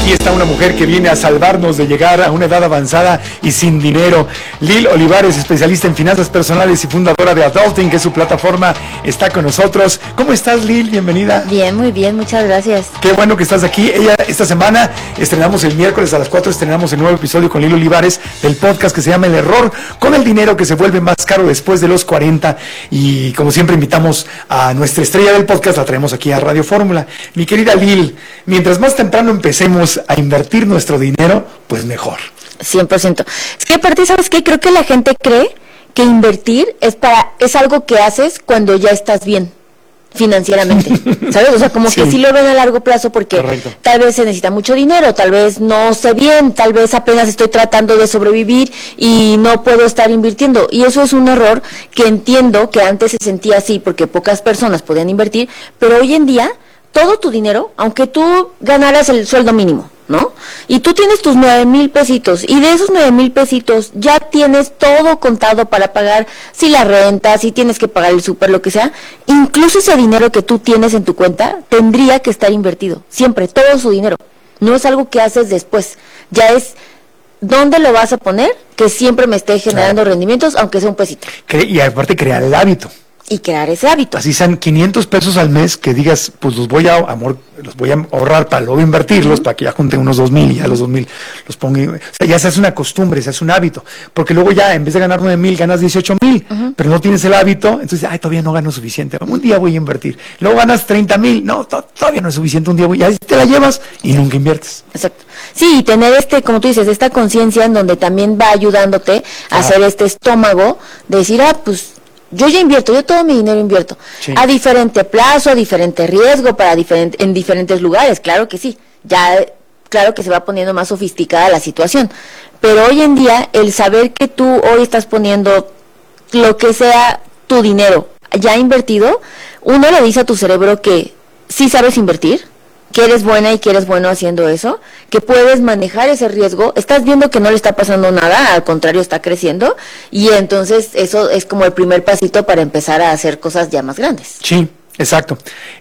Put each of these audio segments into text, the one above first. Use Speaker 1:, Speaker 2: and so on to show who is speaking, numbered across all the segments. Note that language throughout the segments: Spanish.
Speaker 1: Aquí está una mujer que viene a salvarnos de llegar a una edad avanzada y sin dinero. Lil Olivares, especialista en finanzas personales y fundadora de Adulting, que es su plataforma, está con nosotros. ¿Cómo estás, Lil? Bienvenida.
Speaker 2: Bien, muy bien, muchas gracias.
Speaker 1: Qué bueno que estás aquí. Esta semana estrenamos el miércoles a las 4, estrenamos el nuevo episodio con Lil Olivares del podcast que se llama El Error con el dinero que se vuelve más caro después de los 40. Y como siempre invitamos a nuestra estrella del podcast, la traemos aquí a Radio Fórmula. Mi querida Lil, mientras más temprano empecemos a invertir nuestro dinero, pues mejor.
Speaker 2: 100%. Es que aparte, ¿sabes qué? Creo que la gente cree que invertir es algo que haces cuando ya estás bien financieramente, ¿sabes? O sea, como que sí lo ven a largo plazo porque Correcto. Tal vez se necesita mucho dinero, tal vez no sé bien, tal vez apenas estoy tratando de sobrevivir y no puedo estar invirtiendo. Y eso es un error que entiendo que antes se sentía así porque pocas personas podían invertir, pero hoy en día todo tu dinero, aunque tú ganaras el sueldo mínimo, ¿no? Y tú tienes tus 9,000 pesitos y de esos 9,000 pesitos ya tienes todo contado para pagar si la renta, si tienes que pagar el súper, lo que sea. Incluso ese dinero que tú tienes en tu cuenta tendría que estar invertido, siempre, todo su dinero. No es algo que haces después, ya es dónde lo vas a poner que siempre me esté generando rendimientos, aunque sea un pesito.
Speaker 1: Y aparte crear el hábito.
Speaker 2: Y crear ese hábito.
Speaker 1: Así sean 500 pesos al mes que digas, pues los voy a ahorrar para luego invertirlos, para que ya junte unos 2,000 y ya los 2,000 los ponga. O sea, ya se hace una costumbre, se hace un hábito. Porque luego ya, en vez de ganar 9,000, ganas 18,000, pero no tienes el hábito, entonces, todavía no gano suficiente. Un día voy a invertir. Luego ganas 30,000, no, todavía no es suficiente, un día voy, ya te la llevas y nunca inviertes.
Speaker 2: Exacto. Sí, y tener como tú dices, esta conciencia en donde también va ayudándote a hacer este estómago, de decir, pues, yo ya invierto, yo todo mi dinero invierto, sí. A diferente plazo, a diferente riesgo, en diferentes lugares, claro que sí, ya claro que se va poniendo más sofisticada la situación, pero hoy en día el saber que tú hoy estás poniendo lo que sea tu dinero ya invertido, uno le dice a tu cerebro que sí sabes invertir, que eres buena y que eres bueno haciendo eso, que puedes manejar ese riesgo, estás viendo que no le está pasando nada, al contrario está creciendo, y entonces eso es como el primer pasito para empezar a hacer cosas ya más grandes.
Speaker 1: Sí, exacto.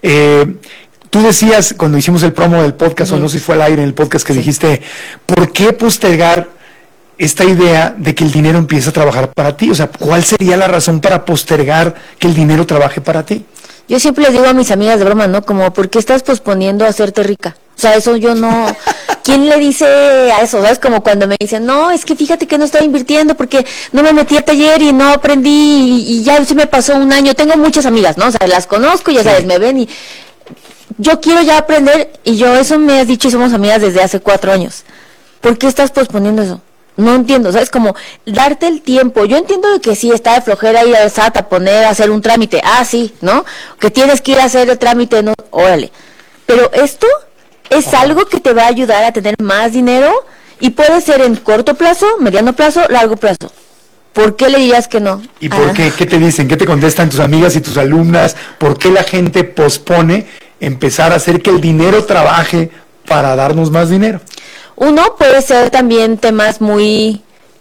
Speaker 1: Tú decías cuando hicimos el promo del podcast, o no sé si fue al aire en el podcast que dijiste, ¿por qué postergar esta idea de que el dinero empiece a trabajar para ti? O sea, ¿cuál sería la razón para postergar que el dinero trabaje para ti?
Speaker 2: Yo siempre les digo a mis amigas de broma, ¿no? Como, ¿por qué estás posponiendo hacerte rica? O sea, eso yo no... ¿Quién le dice a eso? ¿Sabes? Como cuando me dicen, no, es que fíjate que no estoy invirtiendo porque no me metí a taller y no aprendí y ya se me pasó un año. Tengo muchas amigas, ¿no? O sea, las conozco, ya sabes, me ven y... Yo quiero ya aprender y eso me has dicho y somos amigas desde hace 4 años. ¿Por qué estás posponiendo eso? No entiendo, ¿sabes? Como darte el tiempo. Yo entiendo de que sí, está de flojera ir al SAT a hacer un trámite. Sí, ¿no? Que tienes que ir a hacer el trámite, no, órale. Pero esto es algo que te va a ayudar a tener más dinero y puede ser en corto plazo, mediano plazo, largo plazo. ¿Por qué le dirías que no?
Speaker 1: ¿Y por qué? ¿Qué te dicen? ¿Qué te contestan tus amigas y tus alumnas? ¿Por qué la gente pospone empezar a hacer que el dinero trabaje para darnos más dinero?
Speaker 2: Uno puede ser también temas muy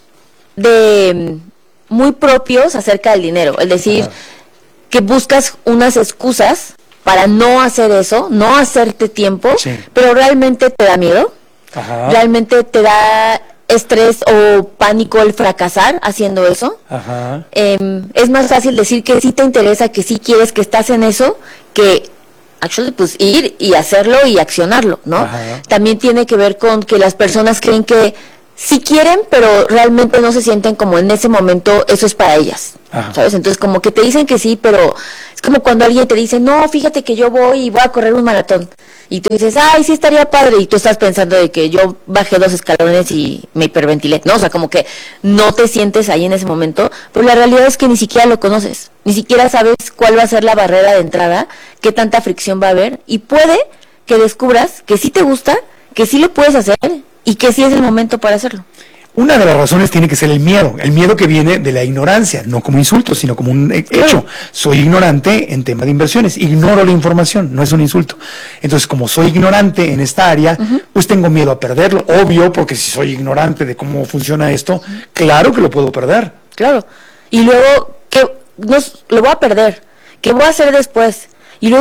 Speaker 2: propios acerca del dinero, es decir, que buscas unas excusas para no hacer eso, no hacerte tiempo, pero realmente te da miedo, realmente te da estrés o pánico el fracasar haciendo eso. Es más fácil decir que sí te interesa, que sí quieres, que estás en eso, que pues ir y hacerlo y accionarlo, ¿no? También tiene que ver con que las personas creen que sí quieren, pero realmente no se sienten como en ese momento eso es para ellas, ¿sabes? Entonces como que te dicen que sí, pero es como cuando alguien te dice, no, fíjate que yo voy a correr un maratón, y tú dices, sí estaría padre, y tú estás pensando de que yo bajé 2 escalones y me hiperventilé, ¿no? O sea, como que no te sientes ahí en ese momento, pero la realidad es que ni siquiera lo conoces, ni siquiera sabes cuál va a ser la barrera de entrada, qué tanta fricción va a haber, y puede que descubras que sí te gusta, que sí lo puedes hacer, y que sí es el momento para hacerlo.
Speaker 1: Una de las razones tiene que ser el miedo que viene de la ignorancia, no como insulto, sino como un hecho. Soy ignorante en tema de inversiones, ignoro la información, no es un insulto. Entonces, como soy ignorante en esta área, pues tengo miedo a perderlo, obvio, porque si soy ignorante de cómo funciona esto, claro que lo puedo perder.
Speaker 2: Claro, y luego, lo voy a perder, ¿qué voy a hacer después? Y luego,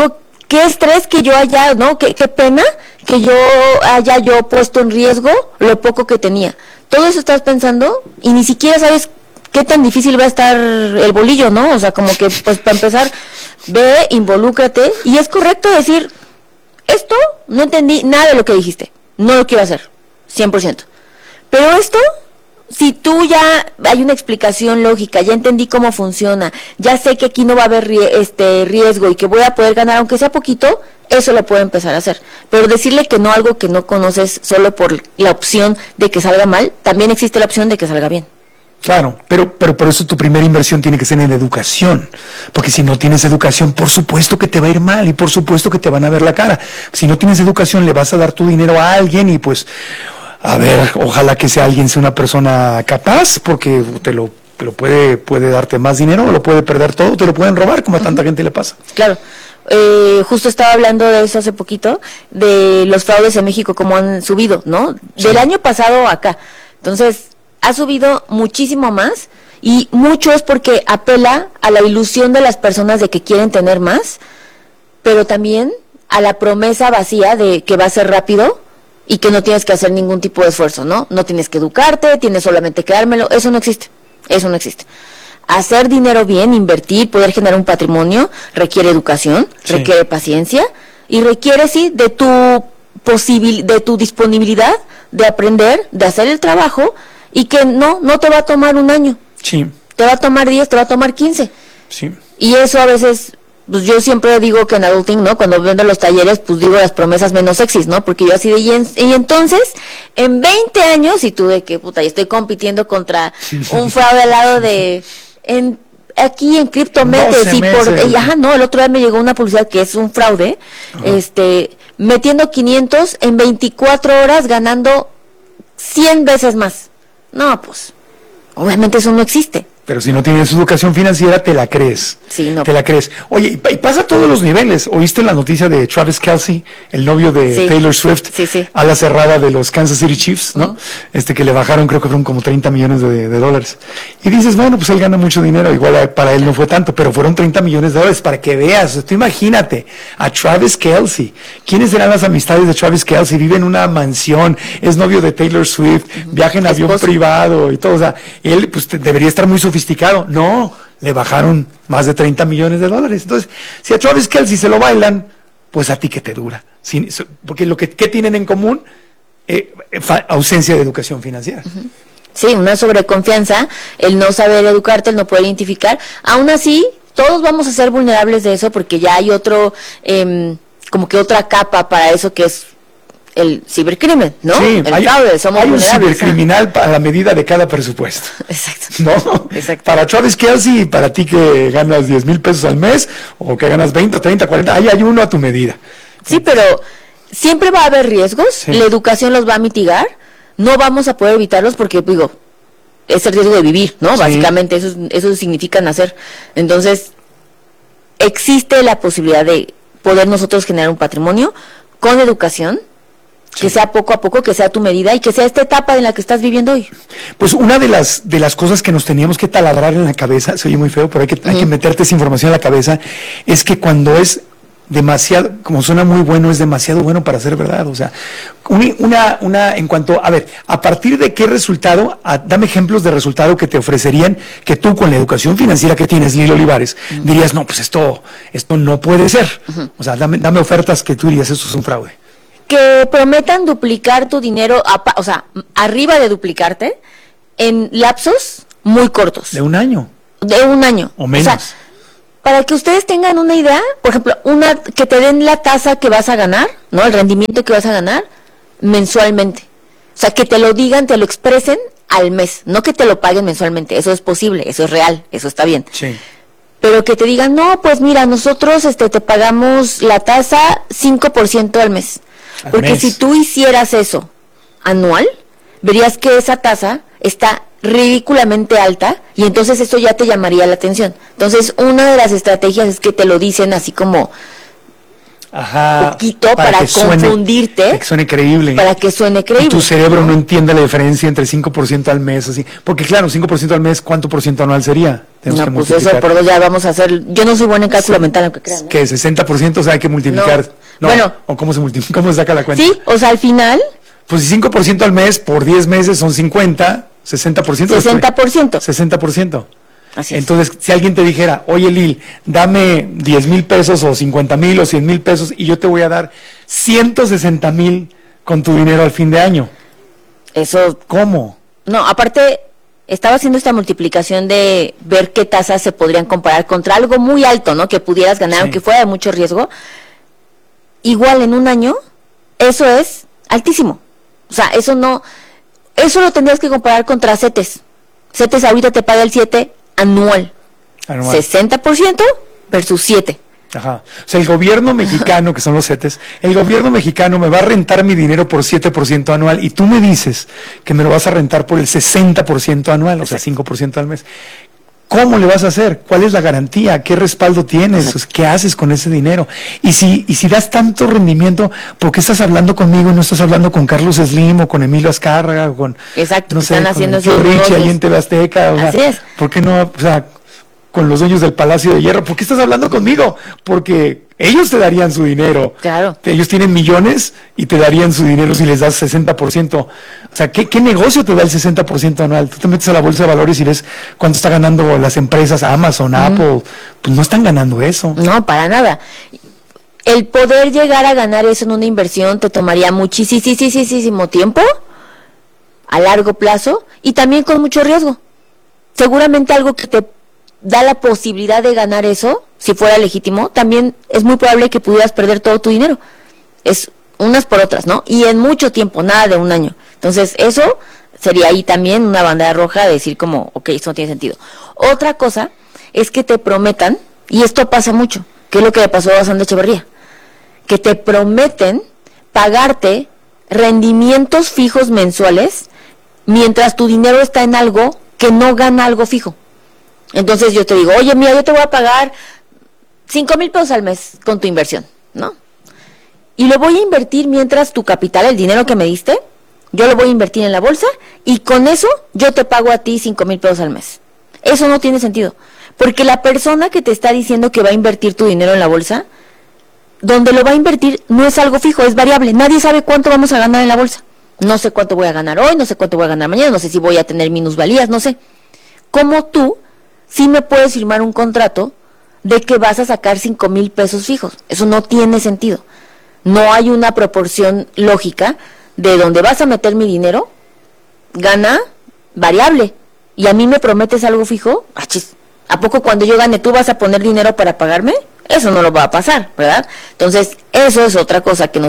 Speaker 2: qué estrés que yo haya, ¿no? Qué pena que yo haya puesto en riesgo lo poco que tenía. Todo eso estás pensando y ni siquiera sabes qué tan difícil va a estar el bolillo, ¿no? O sea, como que, pues, para empezar, ve, involúcrate, y es correcto decir, esto, no entendí nada de lo que dijiste, no lo quiero hacer, 100%. Pero esto, si tú ya hay una explicación lógica, ya entendí cómo funciona, ya sé que aquí no va a haber riesgo y que voy a poder ganar, aunque sea poquito, eso lo puedo empezar a hacer. Pero decirle que no a algo que no conoces solo por la opción de que salga mal, también existe la opción de que salga bien.
Speaker 1: Claro, pero por eso tu primera inversión tiene que ser en educación, porque si no tienes educación, por supuesto que te va a ir mal y por supuesto que te van a ver la cara. Si no tienes educación, le vas a dar tu dinero a alguien y pues, a ver, ojalá que sea una persona capaz, porque te lo puede darte más dinero, o lo puede perder todo, te lo pueden robar, como a tanta gente le pasa.
Speaker 2: Claro. Justo estaba hablando de eso hace poquito, de los fraudes en México, cómo han subido, ¿no? Sí. Del año pasado acá. Entonces, ha subido muchísimo más, y mucho es porque apela a la ilusión de las personas de que quieren tener más, pero también a la promesa vacía de que va a ser rápido y que no tienes que hacer ningún tipo de esfuerzo, ¿no? No tienes que educarte, tienes solamente que dármelo, eso no existe. Hacer dinero bien, invertir, poder generar un patrimonio, requiere educación, sí, requiere paciencia, y requiere, sí, de tu disponibilidad de aprender, de hacer el trabajo, y que no te va a tomar un año.
Speaker 1: Sí.
Speaker 2: Te va a tomar 10, te va a tomar 15.
Speaker 1: Sí.
Speaker 2: Y eso a veces, pues yo siempre digo que en adulting, ¿no? Cuando vendo los talleres, pues digo las promesas menos sexys, ¿no? Porque yo así de, y entonces, en 20 años, y tú de que, puta, yo estoy compitiendo contra un fraude al lado de, aquí en CryptoMetes, y el otro día me llegó una publicidad que es un fraude, metiendo 500 en 24 horas, ganando 100 veces más. No, pues, obviamente eso no existe.
Speaker 1: Pero si no tienes educación financiera, te la crees.
Speaker 2: Sí, no.
Speaker 1: Te la crees. Oye, y pasa a todos los niveles. ¿Oíste la noticia de Travis Kelce, el novio de Taylor Swift, a la cerrada de los Kansas City Chiefs, ¿no? Que le bajaron, creo que fueron como 30 millones de dólares. Y dices, bueno, pues él gana mucho dinero, igual para él no fue tanto, pero fueron 30 millones de dólares, para que veas. Tú imagínate, a Travis Kelce. ¿Quiénes serán las amistades de Travis Kelce? Vive en una mansión, es novio de Taylor Swift, viaja en avión privado y todo. O sea, él pues debería estar muy sofisticado. No, le bajaron más de 30 millones de dólares. Entonces, si a Travis Kelce se lo bailan, pues a ti que te dura. Porque ¿qué tienen en común? Ausencia de educación financiera.
Speaker 2: Uh-huh. Sí, una sobreconfianza, el no saber educarte, el no poder identificar. Aún así, todos vamos a ser vulnerables de eso, porque ya hay como que otra capa para eso, que es el cibercrimen, ¿no?
Speaker 1: Sí,
Speaker 2: el fraude, somos
Speaker 1: hay un cibercriminal a la medida de cada presupuesto.
Speaker 2: Exacto.
Speaker 1: ¿No?
Speaker 2: Exacto.
Speaker 1: Para Travis Kelce y para ti que ganas 10,000 pesos al mes, o que ganas 20, 30, 40, ahí hay uno a tu medida.
Speaker 2: Sí, pero siempre va a haber riesgos, sí. La educación los va a mitigar, no vamos a poder evitarlos porque, digo, es el riesgo de vivir, ¿no? Sí. Básicamente eso significa nacer. Entonces, existe la posibilidad de poder nosotros generar un patrimonio con educación, que sea poco a poco, que sea a tu medida y que sea esta etapa en la que estás viviendo hoy.
Speaker 1: Pues una de las cosas que nos teníamos que taladrar en la cabeza, se oye muy feo, pero hay que meterte esa información en la cabeza, es que cuando es demasiado, como suena muy bueno, es demasiado bueno para ser verdad. O sea, en cuanto, a partir de qué resultado, dame ejemplos de resultado que te ofrecerían, que tú con la educación financiera que tienes, Lili Olivares, dirías, no, pues esto no puede ser. O sea, dame ofertas que tú dirías, esto es un fraude.
Speaker 2: Que prometan duplicar tu dinero, o sea, arriba de duplicarte, en lapsos muy cortos.
Speaker 1: ¿De un año?
Speaker 2: De un año.
Speaker 1: O menos.
Speaker 2: O sea, para que ustedes tengan una idea, por ejemplo, que te den la tasa que vas a ganar, ¿no? El rendimiento que vas a ganar mensualmente. O sea, que te lo digan, te lo expresen al mes, no que te lo paguen mensualmente. Eso es posible, eso es real, eso está bien.
Speaker 1: Sí.
Speaker 2: Pero que te digan, no, pues mira, nosotros te pagamos la tasa 5% al mes. Porque si tú hicieras eso anual, verías que esa tasa está ridículamente alta y entonces eso ya te llamaría la atención. Entonces, una de las estrategias es que te lo dicen así como poquito para confundirte.
Speaker 1: Para que suene creíble.
Speaker 2: Para que suene creíble.
Speaker 1: Y tu cerebro no entiende la diferencia entre 5% al mes, así. Porque claro, 5% al mes, ¿cuánto por ciento anual sería?
Speaker 2: No, pues eso por dos ya vamos a hacer. Yo no soy buena en cálculo mental, aunque crean.
Speaker 1: ¿Qué? 60%, o sea, hay que multiplicar.
Speaker 2: No. Bueno.
Speaker 1: ¿O cómo se multiplica? ¿Cómo se saca la cuenta?
Speaker 2: Sí, o sea, al final.
Speaker 1: Pues si 5% al mes por 10 meses son 50, 60%.
Speaker 2: 60%.
Speaker 1: 60%.
Speaker 2: Así es.
Speaker 1: Entonces, si alguien te dijera, oye Lil, dame 10,000 pesos o 50,000 o 100,000 pesos y yo te voy a dar 160,000 con tu dinero al fin de año.
Speaker 2: Eso.
Speaker 1: ¿Cómo?
Speaker 2: No, aparte, estaba haciendo esta multiplicación de ver qué tasas se podrían comparar contra algo muy alto, ¿no? Que pudieras ganar, aunque fuera de mucho riesgo. Igual en un año, eso es altísimo. O sea, eso lo tendrías que comparar contra CETES. CETES ahorita te paga el 7 anual. 60% versus 7.
Speaker 1: Ajá. O sea, el gobierno mexicano, que son los CETES, el gobierno mexicano me va a rentar mi dinero por 7% anual y tú me dices que me lo vas a rentar por el 60% anual, o sea, 5% al mes. ¿Cómo le vas a hacer? ¿Cuál es la garantía? ¿Qué respaldo tienes? ¿Qué haces con ese dinero? Y si das tanto rendimiento, ¿por qué estás hablando conmigo y no estás hablando con Carlos Slim o con Emilio Azcárraga o con,
Speaker 2: exacto,
Speaker 1: no sé,
Speaker 2: están haciendo
Speaker 1: con Richie ahí en TV Azteca? O
Speaker 2: así
Speaker 1: sea,
Speaker 2: es.
Speaker 1: ¿por qué no, o sea, con los dueños del Palacio de Hierro? ¿Por qué estás hablando conmigo? Porque ellos te darían su dinero.
Speaker 2: Claro.
Speaker 1: Ellos tienen millones y te darían su dinero si les das 60%. O sea, ¿qué negocio te da el 60% anual? Tú te metes a la bolsa de valores y ves cuánto está ganando las empresas, Amazon, Apple. Pues no están ganando eso.
Speaker 2: No, para nada. El poder llegar a ganar eso en una inversión te tomaría muchísimo tiempo, a largo plazo, y también con mucho riesgo. Seguramente algo que te da la posibilidad de ganar eso, si fuera legítimo, también es muy probable que pudieras perder todo tu dinero. Es unas por otras, ¿no? Y en mucho tiempo, nada de un año. Entonces, eso sería ahí también una bandera roja de decir como, ok, esto no tiene sentido. Otra cosa es que te prometan, y esto pasa mucho, que es lo que le pasó a Sandra Echeverría, que te prometen pagarte rendimientos fijos mensuales mientras tu dinero está en algo que no gana algo fijo. Entonces yo te digo, oye, mira, yo te voy a pagar 5,000 pesos al mes con tu inversión, ¿no? Y lo voy a invertir mientras tu capital, el dinero que me diste, yo lo voy a invertir en la bolsa y con eso yo te pago a ti 5,000 pesos al mes. Eso no tiene sentido, porque la persona que te está diciendo que va a invertir tu dinero en la bolsa, donde lo va a invertir no es algo fijo, es variable. Nadie sabe cuánto vamos a ganar en la bolsa. No sé cuánto voy a ganar hoy, no sé cuánto voy a ganar mañana, no sé si voy a tener minusvalías, no sé. ¿Cómo tú sí me puedes firmar un contrato de que vas a sacar 5,000 pesos fijos? Eso no tiene sentido. No hay una proporción lógica de donde vas a meter mi dinero, gana variable. Y a mí me prometes algo fijo, ¿a poco cuando yo gane tú vas a poner dinero para pagarme? Eso no lo va a pasar, ¿verdad? Entonces, eso es otra cosa que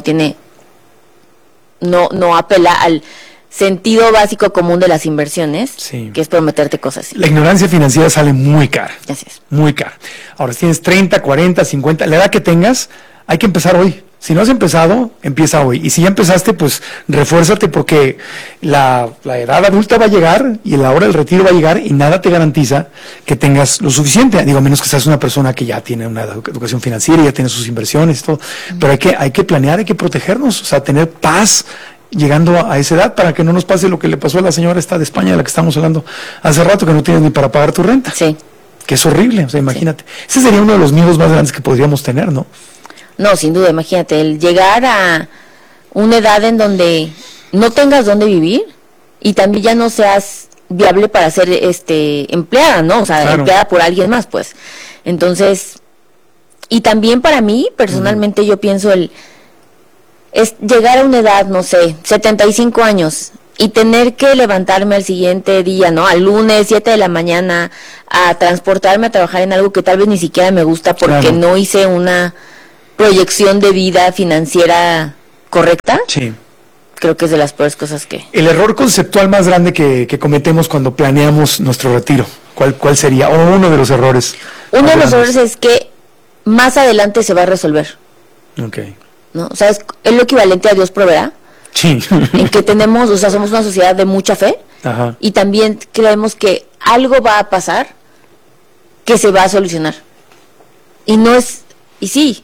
Speaker 2: no apela al sentido básico común de las inversiones, sí, que es prometerte cosas así.
Speaker 1: La ignorancia financiera sale muy cara.
Speaker 2: Así es.
Speaker 1: Muy cara. Ahora, si tienes 30, 40, 50, la edad que tengas, hay que empezar hoy. Si no has empezado, empieza hoy. Y si ya empezaste, pues refuérzate porque la edad adulta va a llegar y la hora del retiro va a llegar y nada te garantiza que tengas lo suficiente. Digo, a menos que seas una persona que ya tiene una educación financiera, ya tiene sus inversiones y todo. Pero hay que planear, hay que protegernos, o sea, tener paz llegando a esa edad para que no nos pase lo que le pasó a la señora esta de España de la que estamos hablando hace rato, que no tienes ni para pagar tu renta.
Speaker 2: Sí.
Speaker 1: Que es horrible, o sea, imagínate. Sí. Ese sería uno de los miedos más grandes que podríamos tener, ¿no?
Speaker 2: No, sin duda, imagínate, el llegar a una edad en donde no tengas dónde vivir y también ya no seas viable para ser empleada, ¿no? O sea, claro, empleada por alguien más, pues. Entonces, y también para mí, personalmente, yo pienso es llegar a una edad, no sé, 75 años y tener que levantarme al siguiente día, ¿no? Al lunes, 7 de la mañana, a transportarme a trabajar en algo que tal vez ni siquiera me gusta porque claro, no hice una proyección de vida financiera correcta.
Speaker 1: Sí.
Speaker 2: Creo que es de las peores cosas que...
Speaker 1: El error conceptual más grande que cometemos cuando planeamos nuestro retiro, ¿cuál sería? O uno de los errores.
Speaker 2: Uno de los errores es que más adelante se va a resolver.
Speaker 1: Ok.
Speaker 2: ¿No? O sea, es lo equivalente a Dios proveerá.
Speaker 1: Sí.
Speaker 2: En que tenemos, o sea, somos una sociedad de mucha fe.
Speaker 1: Ajá.
Speaker 2: Y también creemos que algo va a pasar que se va a solucionar. Y no es... Y sí,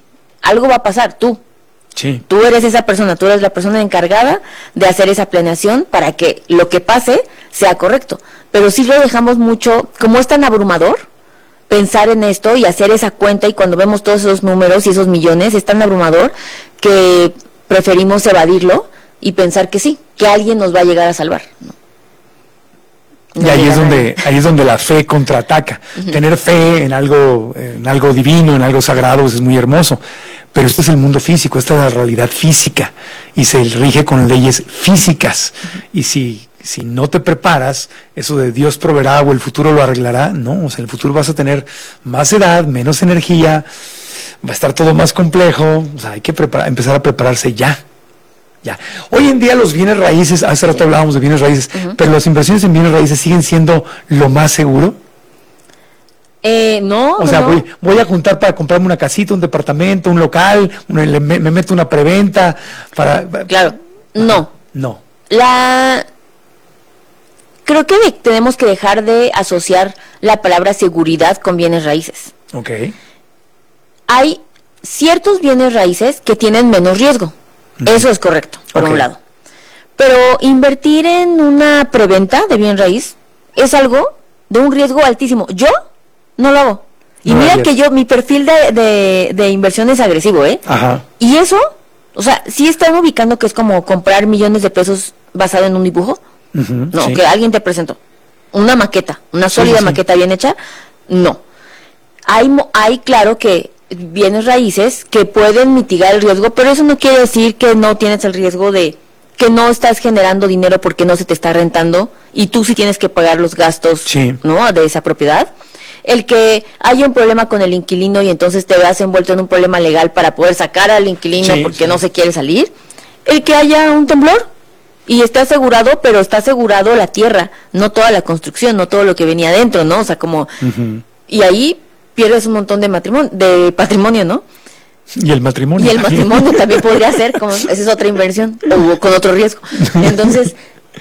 Speaker 2: algo va a pasar, tú.
Speaker 1: Sí.
Speaker 2: Tú eres esa persona, tú eres la persona encargada de hacer esa planeación para que lo que pase sea correcto. Pero sí lo dejamos mucho, como es tan abrumador, pensar en esto y hacer esa cuenta, y cuando vemos todos esos números y esos millones, es tan abrumador que preferimos evadirlo y pensar que sí, que alguien nos va a llegar a salvar, ¿no?
Speaker 1: Y ahí es donde la fe contraataca. Tener fe en algo divino, en algo sagrado, es muy hermoso. Pero esto es el mundo físico, esta es la realidad física y se rige con leyes físicas. Y si no te preparas, eso de Dios proveerá o el futuro lo arreglará, no, o sea, en el futuro vas a tener más edad, menos energía, va a estar todo más complejo, o sea, hay que empezar a prepararse ya. Hoy en día los bienes raíces, hace rato hablábamos de bienes raíces, pero las inversiones en bienes raíces siguen siendo lo más seguro.
Speaker 2: No.
Speaker 1: O sea, no. Voy a juntar para comprarme una casita, un departamento, un local, me meto una preventa para...
Speaker 2: Claro, no. Creo que tenemos que dejar de asociar la palabra seguridad con bienes raíces.
Speaker 1: Ok.
Speaker 2: Hay ciertos bienes raíces que tienen menos riesgo. Eso es correcto, por un lado. Pero invertir en una preventa de bien raíz es algo de un riesgo altísimo. Yo no lo hago. Y mira que mi perfil de inversión es agresivo, ¿eh?
Speaker 1: Ajá.
Speaker 2: Y eso, o sea, sí están ubicando que es como comprar millones de pesos basado en un dibujo. No, sí. Que alguien te presentó una maqueta, una sólida maqueta bien hecha. No. Hay claro que bienes raíces que pueden mitigar el riesgo, pero eso no quiere decir que no tienes el riesgo de que no estás generando dinero porque no se te está rentando y tú sí tienes que pagar los gastos, ¿no?, de esa propiedad. El que haya un problema con el inquilino y entonces te veas envuelto en un problema legal para poder sacar al inquilino porque no se quiere salir. El que haya un temblor y está asegurado, pero está asegurado la tierra, no toda la construcción, no todo lo que venía adentro, ¿no? O sea, como... Y ahí pierdes un montón de patrimonio, ¿no?
Speaker 1: Y el matrimonio.
Speaker 2: Y el matrimonio también podría ser, esa es otra inversión, o con otro riesgo. Entonces,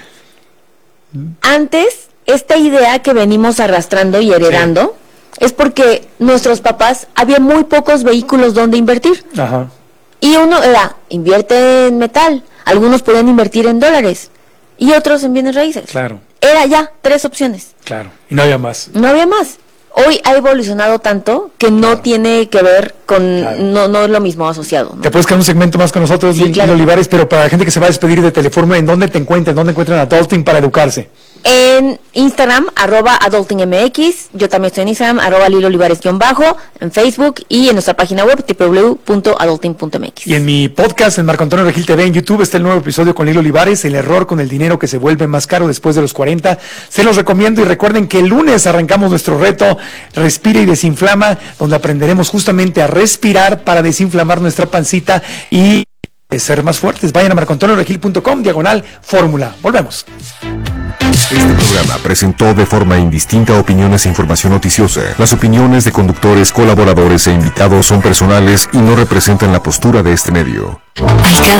Speaker 2: antes, esta idea que venimos arrastrando y heredando, es porque nuestros papás, había muy pocos vehículos donde invertir.
Speaker 1: Ajá.
Speaker 2: Y uno era, invierte en metal, algunos podían invertir en dólares, y otros en bienes raíces.
Speaker 1: Claro.
Speaker 2: Era ya 3 opciones.
Speaker 1: Claro, y no había más.
Speaker 2: No había más. Hoy ha evolucionado tanto que no tiene que ver con, no es lo mismo asociado, ¿no?
Speaker 1: Te puedes quedar un segmento más con nosotros, Lilo Olivares, pero para la gente que se va a despedir de Teleforma, ¿en dónde te encuentran? ¿Dónde encuentran a Adulting para educarse?
Speaker 2: En Instagram, @adultingmx, yo también estoy en Instagram, @LiloOlivares_, en Facebook y en nuestra página web, www.adulting.mx.
Speaker 1: Y en mi podcast, en Marco Antonio Regil TV en YouTube, está el nuevo episodio con Lilo Olivares, el error con el dinero que se vuelve más caro después de los 40. Se los recomiendo y recuerden que el lunes arrancamos nuestro reto Respira y Desinflama, donde aprenderemos justamente a respirar para desinflamar nuestra pancita y ser más fuertes. Vayan a marcoantonioregil.com/fórmula. Volvemos.
Speaker 3: Este programa presentó de forma indistinta opiniones e información noticiosa. Las opiniones de conductores, colaboradores e invitados son personales y no representan la postura de este medio.
Speaker 4: Hay cada